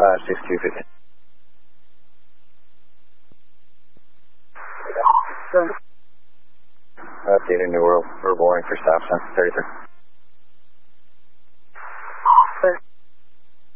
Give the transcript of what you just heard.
56250. Updated New World. We're boring for stop sign 33.